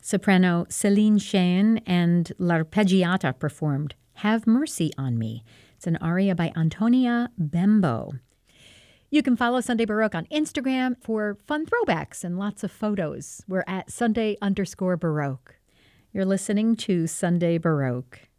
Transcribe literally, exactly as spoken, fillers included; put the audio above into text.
Soprano Celine Cheyne and L'Arpeggiata performed Have Mercy on Me. It's an aria by Antonia Bembo. You can follow Sunday Baroque on Instagram for fun throwbacks and lots of photos. We're at Sunday underscore Baroque. You're listening to Sunday Baroque.